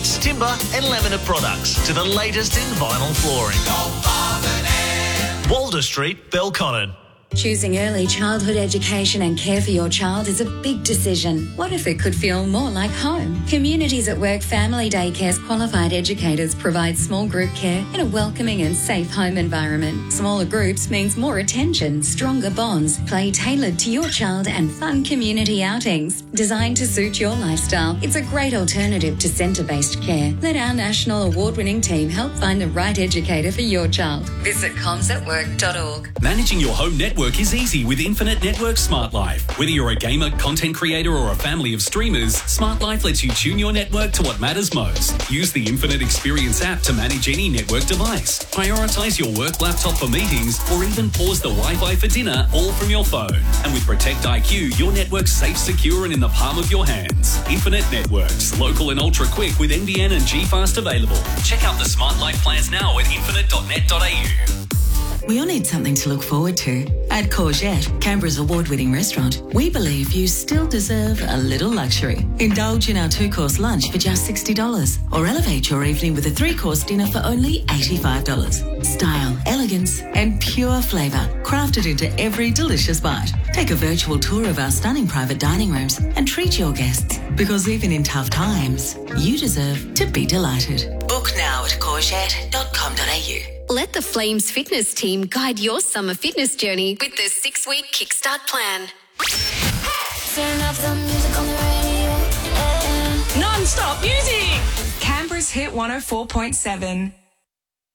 carpets, timber and laminate products to the latest in vinyl flooring. Walder Street, Belconnen. Choosing early childhood education and care for your child is a big decision. What if it could feel more like home? Communities at Work Family Daycare's qualified educators provide small group care in a welcoming and safe home environment. Smaller groups means more attention, stronger bonds, play tailored to your child and fun community outings. Designed to suit your lifestyle, it's a great alternative to centre-based care. Let our national award-winning team help find the right educator for your child. Visit comsatwork.org. Managing your home network is easy with Infinite Network Smart Life. Whether you're a gamer, content creator or a family of streamers, Smart Life lets you tune your network to what matters most. Use the Infinite Experience app to manage any network device. Prioritise your work laptop for meetings or even pause the Wi-Fi for dinner, all from your phone. And with Protect IQ, your network's safe, secure and in the palm of your hands. Infinite Networks, local and ultra quick with NBN and G-Fast available. Check out the Smart Life plans now at infinite.net.au. We all need something to look forward to. At Courgette, Canberra's award-winning restaurant, we believe you still deserve a little luxury. Indulge in our 2-course lunch for just $60 or elevate your evening with a 3-course dinner for only $85. Style, elegance and pure flavour crafted into every delicious bite. Take a virtual tour of our stunning private dining rooms and treat your guests, because even in tough times, you deserve to be delighted. Book now at courgette.com.au. Let the Flames fitness team guide your summer fitness journey with the 6-week Kickstart plan. Turn up the music on the radio. Non-stop music! Canberra's Hit 104.7.